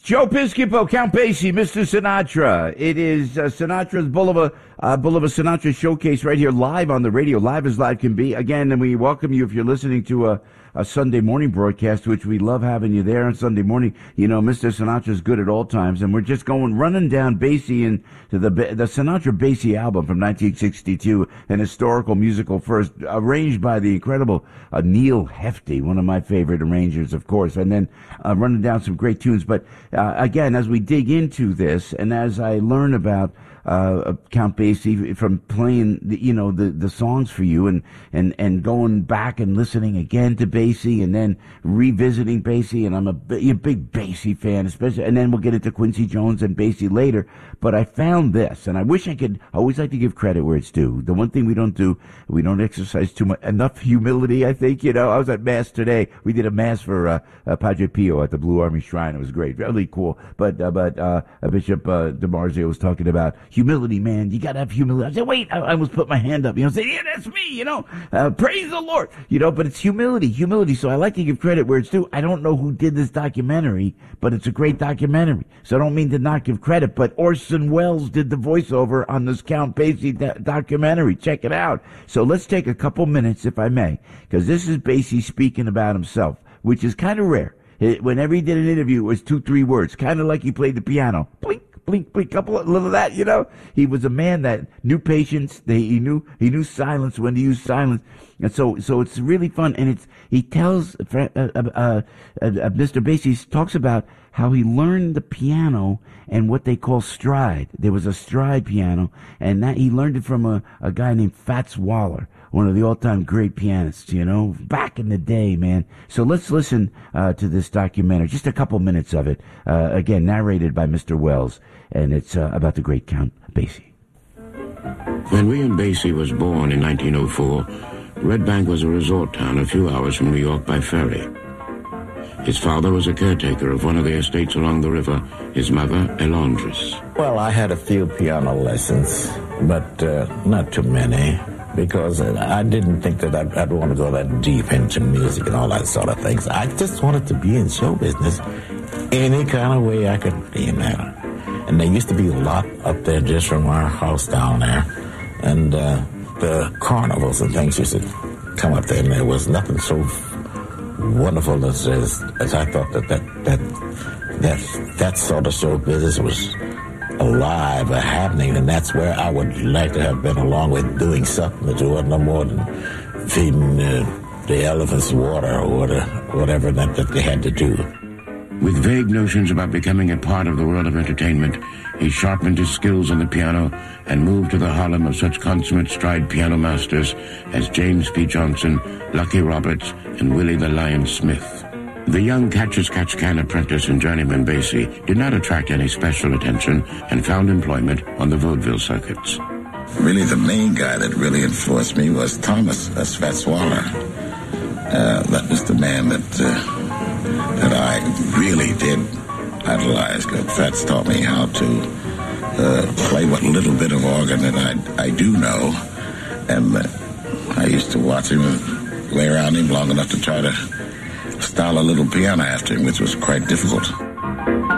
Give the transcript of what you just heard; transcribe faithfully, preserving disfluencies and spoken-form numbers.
Joe Piscopo, Count Basie, Mister Sinatra. It is uh, Sinatra's Boulevard, uh, Boulevard Sinatra Showcase right here live on the radio, live as live can be. Again, and we welcome you if you're listening to a, a Sunday morning broadcast, which we love having you there on Sunday morning. You know, Mister Sinatra's good at all times, and we're just going running down Basie and to the the Sinatra Basie album from nineteen sixty-two, an historical musical first, arranged by the incredible uh, Neil Hefti, one of my favorite arrangers, of course, and then uh, running down some great tunes. But uh, again, as we dig into this, and as I learn about Uh, Count Basie from playing, the, you know, the, the songs for you and, and, and going back and listening again to Basie and then revisiting Basie. And I'm a, b- a big Basie fan, especially, and then we'll get into Quincy Jones and Basie later. But I found this, and I wish I could, I always like to give credit where it's due. The one thing we don't do, we don't exercise too much, enough humility, I think, you know. I was at Mass today. We did a Mass for, uh, uh Padre Pio at the Blue Army Shrine. It was great. Really cool. But, uh, but, uh, Bishop, uh, DiMarzio was talking about humility, man. You gotta have humility. I said, wait, I, I almost put my hand up, you know, say, yeah, that's me, you know, uh, praise the Lord, you know, but it's humility, humility. So I like to give credit where it's due. I don't know who did this documentary, but it's a great documentary. So I don't mean to not give credit, but Orson Welles did the voiceover on this Count Basie do- documentary. Check it out. So let's take a couple minutes, if I may, because this is Basie speaking about himself, which is kind of rare. It, whenever he did an interview, it was two, three words, kind of like he played the piano. Blink. Blink, blink, couple of little of that, you know. He was a man that knew patience. He knew he knew silence, when to use silence, and so so it's really fun. And it's he tells uh, uh, uh, uh, Mister Basie talks about how he learned the piano and what they call stride. There was a stride piano, and that he learned it from a, a guy named Fats Waller, one of the all-time great pianists, you know, back in the day, man. So let's listen uh, to this documentary, just a couple minutes of it, uh, again, narrated by Mister Welles, and it's uh, about the great Count Basie. When William Basie was born in nineteen oh four, Red Bank was a resort town a few hours from New York by ferry. His father was a caretaker of one of the estates along the river, his mother, a laundress. Well, I had a few piano lessons, but uh, not too many, because I didn't think that I'd, I'd want to go that deep into music and all that sort of things. I just wanted to be in show business any kind of way I could be in there. And there used to be a lot up there just from our house down there. And uh, the carnivals and things used to come up there, and there was nothing so wonderful as, as, as I thought that that, that that that sort of show business was alive or happening, and that's where I would like to have been, along with doing something that wasn't no more than feeding uh, the elephants water or whatever that, that they had to do. With vague notions about becoming a part of the world of entertainment, he sharpened his skills on the piano and moved to the Harlem of such consummate stride piano masters as James P. Johnson, Lucky Roberts, and Willie the Lion Smith. The young catch-as-catch-can apprentice and journeyman Basie did not attract any special attention and found employment on the vaudeville circuits. Really, the main guy that really influenced me was Thomas, that's Fats Waller. Uh, that was the man that uh, that I really did idolize. Fats taught me how to uh, play what little bit of organ that I, I do know, and uh, I used to watch him and lay around him long enough to try to style a little piano after him, which was quite difficult.